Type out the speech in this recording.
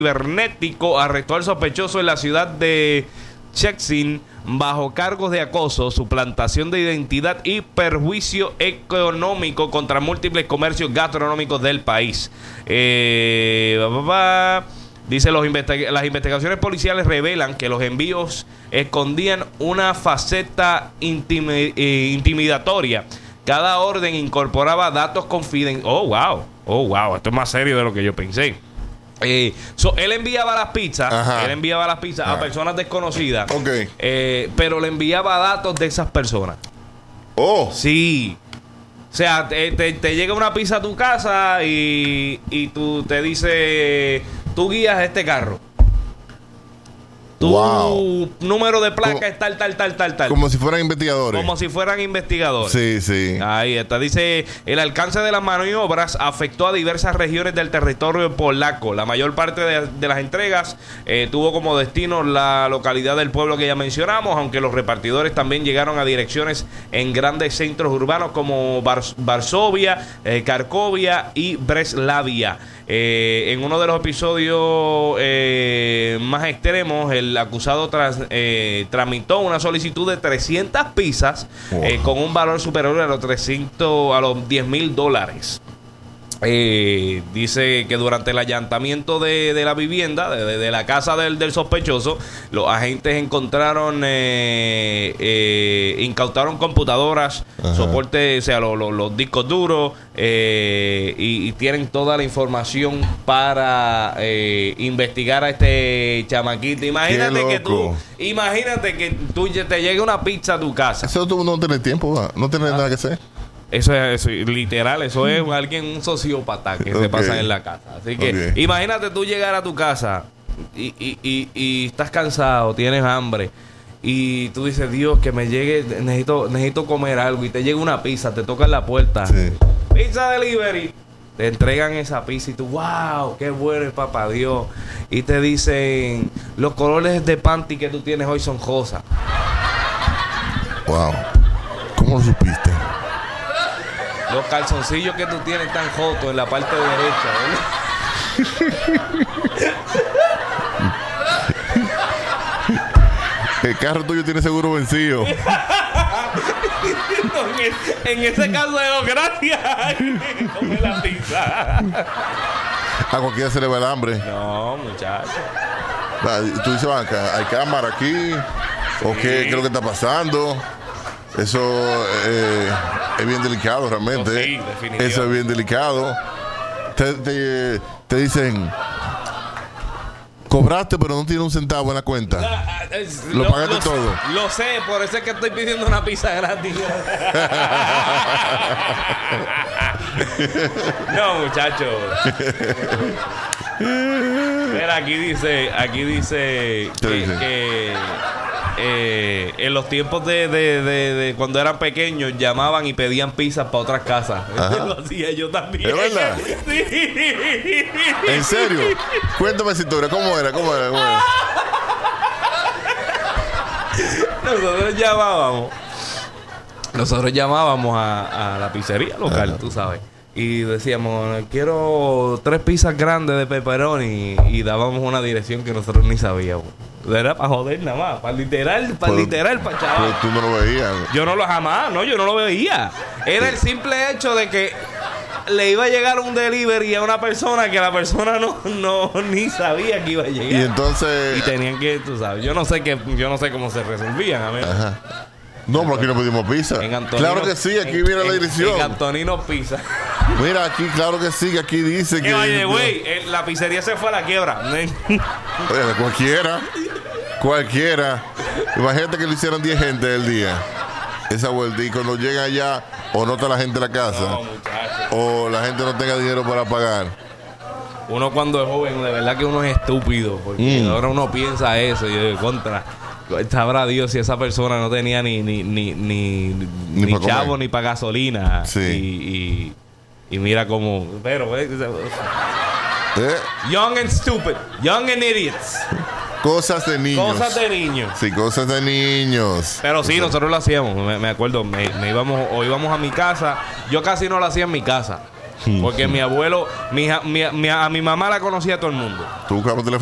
cibernético arrestó al sospechoso en la ciudad de Szczecin bajo cargos de acoso, suplantación de identidad y perjuicio económico contra múltiples comercios gastronómicos del país. Dice, las investigaciones policiales revelan que los envíos escondían una faceta intimidatoria. Cada orden incorporaba datos confidenciales. Oh, wow, esto es más serio de lo que yo pensé. Él enviaba las pizzas. Ajá. Él enviaba las pizzas a personas desconocidas. Ok. Pero le enviaba datos de esas personas. Oh. Sí. O sea, te llega una pizza a tu casa y tú te dice, tú guías este carro. Tu número de placa es tal. Como si fueran investigadores. Como si fueran investigadores. Sí. Ahí está. Dice, el alcance de las maniobras afectó a diversas regiones del territorio polaco. La mayor parte de las entregas tuvo como destino la localidad del pueblo que ya mencionamos, aunque los repartidores también llegaron a direcciones en grandes centros urbanos como Varsovia, Cracovia y Breslavia. En uno de los episodios más extremos, el acusado tramitó una solicitud de 300 pizzas con un valor superior a los $10,000. Dice que durante el allanamiento de la vivienda, de la casa del sospechoso, los agentes incautaron computadoras, soporte, o sea, los discos duros, y tienen toda la información para investigar a este chamaquito. Imagínate que tú te llegue una pizza a tu casa. Eso tú no tienes tiempo, ¿va? No tienes nada que hacer. Eso es literal, eso es un sociópata que se pasa en la casa. Así que imagínate tú llegar a tu casa y estás cansado, tienes hambre y tú dices, Dios, que me llegue, necesito comer algo, y te llega una pizza, te tocan la puerta, pizza delivery, te entregan esa pizza y tú, wow, qué bueno es papá Dios, y te dicen, los colores de panty que tú tienes hoy son rosas. Wow, ¿cómo lo supiste? Los calzoncillos que tú tienes están jotos en la parte derecha, ¿verdad? El carro tuyo tiene seguro vencido. En ese caso de los gracias, come la pizza. A cualquiera se le va el hambre. No, muchacho. Tú dices, banca, hay cámara aquí. ¿O qué es lo que está pasando? Eso es bien delicado realmente. No, sí, definitivamente. Eso es bien delicado. Te dicen, cobraste pero no tienes un centavo en la cuenta. Lo pagaste todo. Lo sé, por eso es que estoy pidiendo una pizza gratis. No, muchacho. Mira, aquí dice que en los tiempos de cuando eran pequeños llamaban y pedían pizzas para otras casas. Lo hacía yo también. ¿Es verdad? Sí. ¿En serio? Cuéntame esa historia. ¿Cómo era? Nosotros llamábamos a la pizzería local, tú sabes. Y decíamos, quiero 3 pizzas grandes de pepperoni, y dábamos una dirección que nosotros ni sabíamos. Era para joder nada más, para literal, chaval. Pero tú no lo veías. Yo no lo veía. Era el simple hecho de que le iba a llegar un delivery a una persona que la persona no ni sabía que iba a llegar. Y entonces... Y tenían que, tú sabes, yo no sé cómo se resolvían, a ver. Ajá. No, pero aquí no pedimos pizza. Claro que sí, aquí viene la dirección. En Antonino Pizza. Mira, aquí, claro que sí, aquí dice que... Oye, güey, la pizzería se fue a la quiebra. Oye, cualquiera. Imagínate que lo hicieron 10 gente del día. Esa vuelta. Y cuando llegan allá, o no está la gente en la casa, o la gente no tenga dinero para pagar. Uno cuando es joven, de verdad que uno es estúpido. Porque ahora uno piensa eso. Y yo digo, contra... Sabrá Dios si esa persona no tenía ni chavo ni para gasolina. Sí. Y mira cómo... Pero... Young and stupid. Young and idiots. Cosas de niños. Sí, cosas de niños. Pero sí, nosotros lo hacíamos. Me acuerdo, íbamos a mi casa. Yo casi no lo hacía en mi casa. Porque mi abuelo, a mi mamá la conocía todo el mundo. Tú buscabas